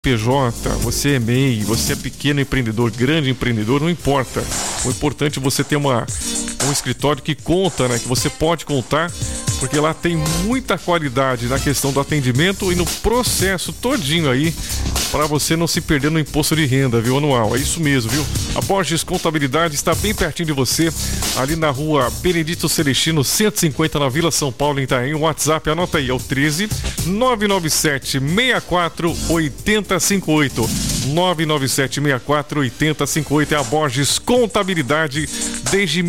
PJ, você é MEI, você é pequeno empreendedor, grande empreendedor, não importa. O importante é você ter um escritório que conta, né? Que você pode contar, porque lá tem muita qualidade na questão do atendimento e no processo todinho aí, para você não se perder no imposto de renda, viu, anual. É isso mesmo, viu? A Borges Contabilidade está bem pertinho de você, ali na rua Benedito Celestino, 150, na Vila São Paulo, em Itaém. O WhatsApp, anota aí, é o 13 997 64 8058. 997 64 8058 é a Borges Contabilidade. Desde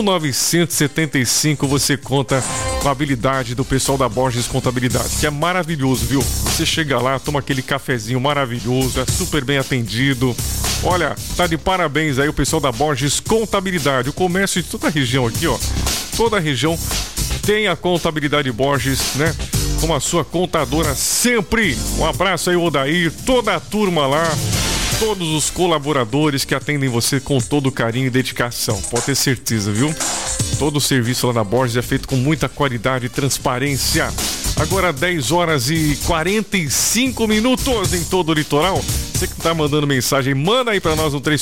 1975 você conta com a habilidade do pessoal da Borges Contabilidade, que é maravilhoso, viu? Você chega lá, toma aquele cafezinho maravilhoso, é super bem atendido. Olha, tá de parabéns aí o pessoal da Borges Contabilidade. O comércio de toda a região aqui, ó. Toda a região tem a Contabilidade Borges, né? Com a sua contadora sempre. Um abraço aí, Odair, toda a turma lá, todos os colaboradores que atendem você com todo carinho e dedicação. Pode ter certeza, viu? Todo o serviço lá na Borges é feito com muita qualidade e transparência. Agora 10 horas e 45 minutos em todo o litoral. Você que tá mandando mensagem, manda aí pra nós no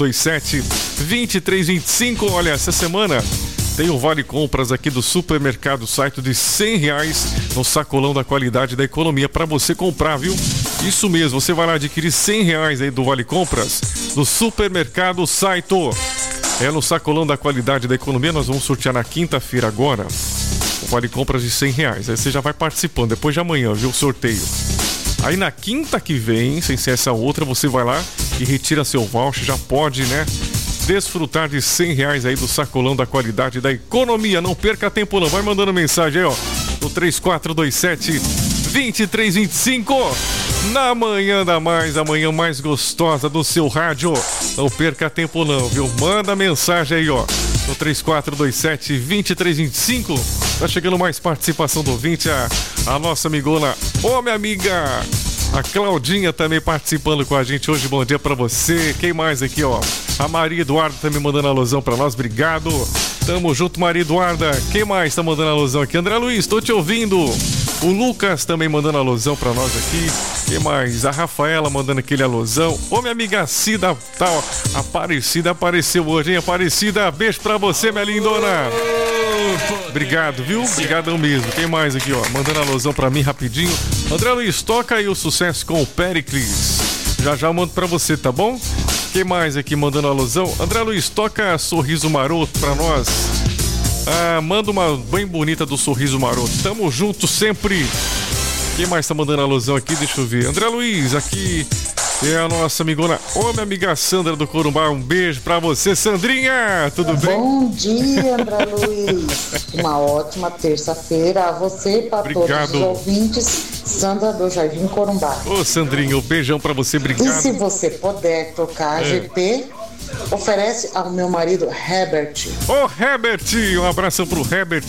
3427-2325. Olha, essa semana tem um Vale Compras aqui do Supermercado Saito de R$100 no sacolão da qualidade da economia para você comprar, viu? Isso mesmo, você vai lá adquirir R$100 aí do Vale Compras do Supermercado Saito. É no sacolão da qualidade da economia. Nós vamos sortear na quinta-feira agora o Vale Compras de R$100. Aí você já vai participando depois de amanhã, viu? O sorteio. Aí na quinta que vem, sem ser essa outra, você vai lá e retira seu voucher. Já pode, né? Desfrutar de R$100 aí do sacolão da qualidade da economia. Não perca tempo não, vai mandando mensagem aí, ó, no 3427-2325. Na manhã da mais, a manhã mais gostosa do seu rádio. Não perca tempo não, viu? Manda mensagem aí, ó, no 3427-2325. Tá chegando mais participação do ouvinte, a nossa amigona, minha amiga, a Claudinha também participando com a gente hoje. Bom dia pra você. Quem mais aqui, ó? A Maria Eduarda também mandando alusão pra nós. Obrigado. Tamo junto, Maria Eduarda. Quem mais tá mandando alusão aqui? André Luiz, tô te ouvindo. O Lucas também mandando alusão pra nós aqui. Quem mais? A Rafaela mandando aquele alusão. Minha amiga Cida, tá, Aparecida apareceu hoje, hein? Aparecida, beijo pra você, minha lindona. Obrigado, viu? Obrigadão mesmo. Quem mais aqui, ó? Mandando alusão pra mim rapidinho. André Luiz, toca aí o sucesso com o Pericles. Já eu mando pra você, tá bom? Quem mais aqui mandando alusão? André Luiz, toca Sorriso Maroto pra nós. Manda uma bem bonita do Sorriso Maroto. Tamo junto sempre. Quem mais tá mandando alusão aqui? Deixa eu ver. André Luiz, aqui é a nossa amigona, minha amiga Sandra do Corumbá. Um beijo pra você, Sandrinha. Tudo bem? Bom dia, André Luiz. Uma ótima terça-feira a você e pra todos os ouvintes. Sandra do Jardim Corumbá. Sandrinha, um beijão pra você. Obrigado. E se você puder tocar GP, oferece ao meu marido Herbert. Herbert, um abraço pro Herbert.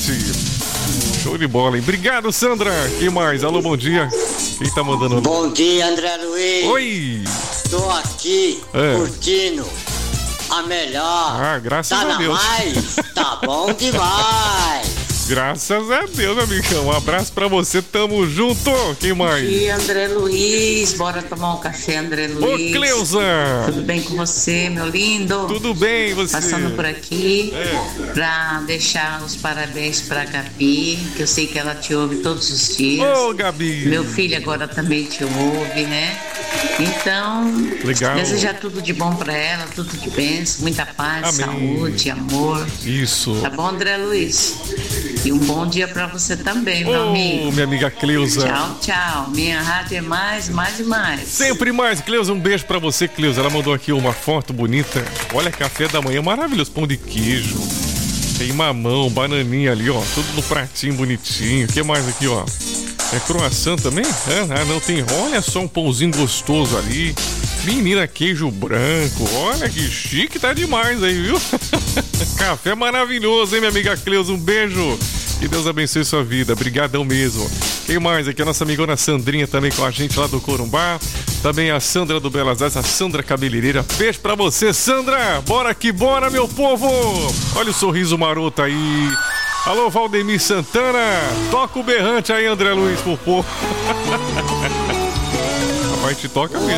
Show de bola, hein? Obrigado, Sandra. Quem mais? Alô, bom dia. Quem tá mandando? Bom dia, André Luiz. Oi. Tô aqui curtindo a melhor. Graças a Deus. Mais, tá bom demais. Graças a Deus, amigão. Um abraço pra você, tamo junto. Quem mais? Bom dia, André Luiz. Bora tomar um café, André Luiz. Cleusa. Tudo bem com você, meu lindo? Tudo bem, você? Passando por aqui pra deixar os parabéns pra Gabi, que eu sei que ela te ouve todos os dias. Gabi. Meu filho agora também te ouve, né? Então, legal. Desejar tudo de bom pra ela, tudo de bênção, muita paz, amém. Saúde, amor. Isso. Tá bom, André Luiz? E um bom dia pra você também, meu amigo. Minha amiga Cleusa. Tchau, tchau. Minha rádio é mais e mais. Sempre mais, Cleusa. Um beijo pra você, Cleusa. Ela mandou aqui uma foto bonita. Olha, café da manhã maravilhoso. Pão de queijo. Tem mamão, bananinha ali, ó. Tudo no pratinho bonitinho. O que mais aqui, ó? É croissant também? Não tem. Olha só um pãozinho gostoso ali. Menina, queijo branco. Olha que chique, tá demais aí, viu? Café maravilhoso, hein, minha amiga Cleusa? Um beijo. Que Deus abençoe sua vida. Brigadão mesmo. Quem mais aqui? A nossa amigona Sandrinha também com a gente lá do Corumbá. Também a Sandra do Belas Artes, a Sandra Cabeleireira. Beijo pra você, Sandra. Bora que bora, meu povo. Olha o sorriso maroto aí. Alô, Valdemir Santana. Toca o berrante aí, André Luiz, por povo. Rapaz, gente toca mesmo.